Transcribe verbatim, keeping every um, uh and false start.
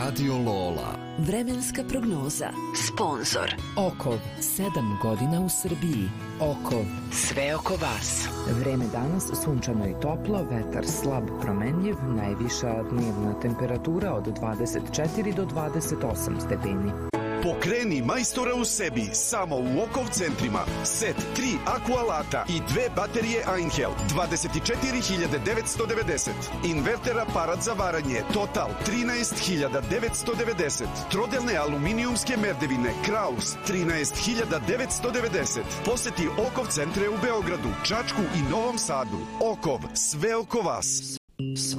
Radio Lola. Vremenska prognoza. Sponzor Okov, sedam godina u Srbiji. Okov, sve oko vas. Vreme danas sunčano i toplo, vetar slab promenljiv, najviša dnevna temperatura od dvadeset četiri do dvadeset osam stepeni. Pokreni majstora u sebi samo u Okov centrima. Set tri akualata i dve baterije Einhell dvadeset četiri hiljade devetsto devedeset. Inverter aparat za varanje Total trinaest hiljada devetsto devedeset. Trodelne aluminijumske merdevine Kraus trinaest hiljada devetsto devedeset. Poseti Okov centre u Beogradu, Čačku i Novom Sadu. Okov, sve oko vas.